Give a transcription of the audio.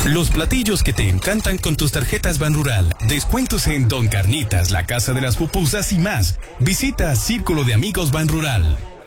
Los platillos que te encantan con tus tarjetas Banrural. Descuentos en Don Carnitas, la Casa de las Pupusas y más. Visita Círculo de Amigos Banrural.